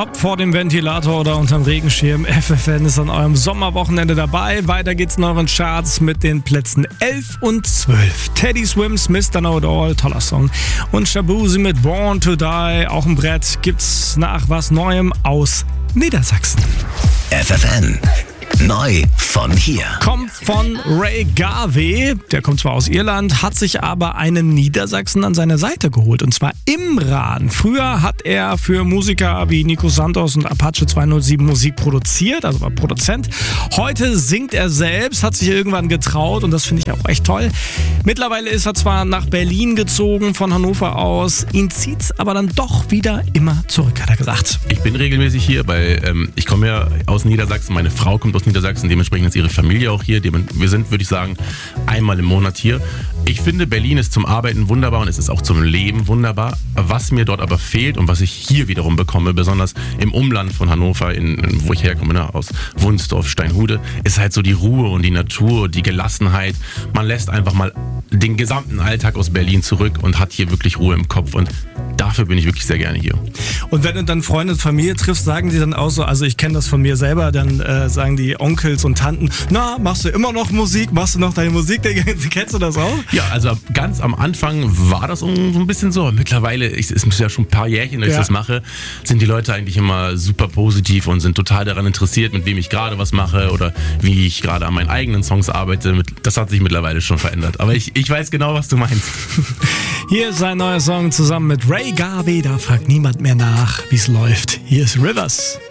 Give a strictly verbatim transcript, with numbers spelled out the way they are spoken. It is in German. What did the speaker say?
Ob vor dem Ventilator oder unterm Regenschirm, F F N ist an eurem Sommerwochenende dabei. Weiter geht's in euren Charts mit den Plätzen elf und zwölf. Teddy Swims, Mister Know It All, toller Song. Und Shabuzi mit Born to Die, auch ein Brett, gibt's nach was Neuem aus Niedersachsen. F F N. Neu von hier. Kommt von Ray Garvey, der kommt zwar aus Irland, hat sich aber einen Niedersachsen an seine Seite geholt, und zwar Imran. Früher hat er für Musiker wie Nico Santos und Apache zweihundertsieben Musik produziert, also war Produzent. Heute singt er selbst, hat sich irgendwann getraut, und das finde ich auch echt toll. Mittlerweile ist er zwar nach Berlin gezogen, von Hannover aus, ihn zieht's aber dann doch wieder immer zurück, hat er gesagt. Ich bin regelmäßig hier, weil ähm, ich komme ja aus Niedersachsen, meine Frau kommt aus Niedersachsen, dementsprechend ist ihre Familie auch hier. Wir sind, würde ich sagen, einmal im Monat hier. Ich finde, Berlin ist zum Arbeiten wunderbar und es ist auch zum Leben wunderbar. Was mir dort aber fehlt und was ich hier wiederum bekomme, besonders im Umland von Hannover, in, in, wo ich herkomme, ne, aus Wunsdorf, Steinhude, ist halt so die Ruhe und die Natur, die Gelassenheit. Man lässt einfach mal den gesamten Alltag aus Berlin zurück und hat hier wirklich Ruhe im Kopf, und dafür bin ich wirklich sehr gerne hier. Und wenn du dann Freunde und Familie triffst, sagen die dann auch so, also ich kenne das von mir selber, dann äh, sagen die Onkels und Tanten, na, machst du immer noch Musik? Machst du noch deine Musik? Kennst du das auch? Ja, also ganz am Anfang war das so ein bisschen so. Mittlerweile, es ist ja schon ein paar Jährchen, dass ich ja. das mache, sind die Leute eigentlich immer super positiv und sind total daran interessiert, mit wem ich gerade was mache oder wie ich gerade an meinen eigenen Songs arbeite. Das hat sich mittlerweile schon verändert. Aber ich, ich weiß genau, was du meinst. Hier ist ein neuer Song zusammen mit Ray Garvey. Da fragt niemand mehr nach, wie es läuft. Hier ist Rivers.